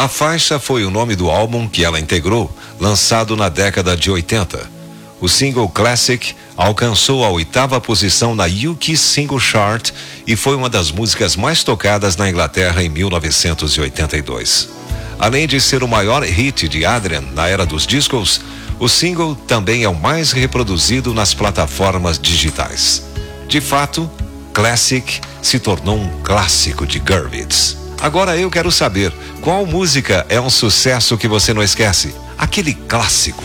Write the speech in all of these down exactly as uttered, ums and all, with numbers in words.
A faixa foi o nome do álbum que ela integrou, lançado na década de oitenta. O single Classic alcançou a oitava posição na U K Single Chart e foi uma das músicas mais tocadas na Inglaterra em mil novecentos e oitenta e dois. Além de ser o maior hit de Adrian na era dos discos, o single também é o mais reproduzido nas plataformas digitais. De fato, Classic se tornou um clássico de Girl Hits. Agora eu quero saber, qual música é um sucesso que você não esquece? Aquele clássico.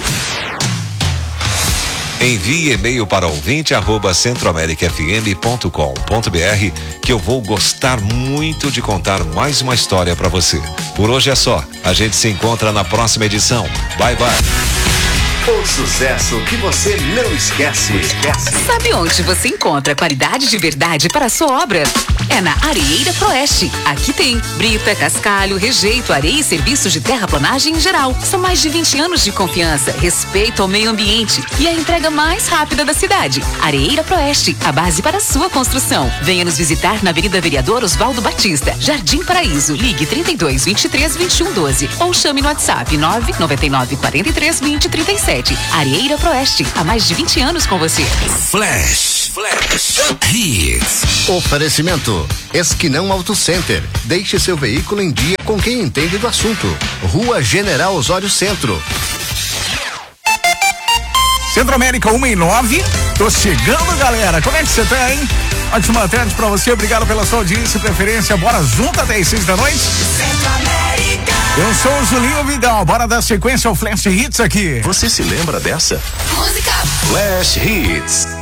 Envie e-mail para ouvinte arroba centroamerica f m ponto com ponto b r que eu vou gostar muito de contar mais uma história para você. Por hoje é só. A gente se encontra na próxima edição. Bye, bye. O sucesso que você não esquece. esquece. Sabe onde você encontra qualidade de verdade para a sua obra? É na Areeira Proeste. Aqui tem brita, cascalho, rejeito, areia e serviços de terraplanagem em geral. São mais de vinte anos de confiança, respeito ao meio ambiente e a entrega mais rápida da cidade. Areeira Proeste, a base para a sua construção. Venha nos visitar na Avenida Vereador Oswaldo Batista, Jardim Paraíso. Ligue trinta e dois, vinte e três, vinte e um, doze ou chame no WhatsApp nove nove nove, quarenta e três, vinte, trinta e sete. Areeira Proeste, há mais de vinte anos com você. Flash, Flash, Hits. Oferecimento, Esquinão Auto Center. Deixe seu veículo em dia com quem entende do assunto. Rua General Osório Centro. Centro América uma e nove. Tô chegando, galera. Como é que você tá, hein? Ótima tarde pra você. Obrigado pela sua audiência e preferência. Bora junto até as seis da noite. Centro América. Eu sou o Julinho Vidal. Bora dar sequência ao Flash Hits aqui. Você se lembra dessa? Música. Flash Hits.